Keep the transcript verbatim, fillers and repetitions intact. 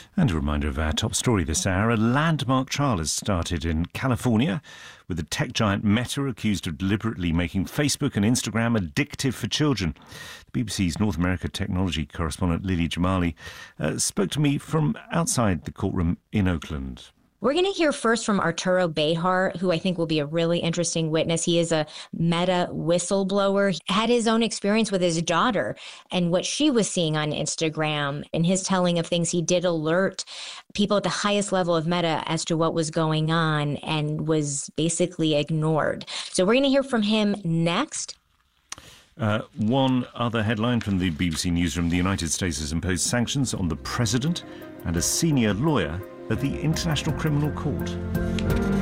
And a reminder of our top story this hour. A landmark trial has started in California with the tech giant Meta accused of deliberately making Facebook and Instagram addictive for children. The B B C's North America technology correspondent Lily Jamali uh, spoke to me from outside the courtroom in Oakland. We're going to hear first from Arturo Bejar, who I think will be a really interesting witness. He is a Meta whistleblower. He had his own experience with his daughter and what she was seeing on Instagram. And his telling of things, he did alert people at the highest level of Meta as to what was going on and was basically ignored. So we're going to hear from him next. Uh, one other headline from the B B C newsroom. The United States has imposed sanctions on the president and a senior lawyer at the International Criminal Court.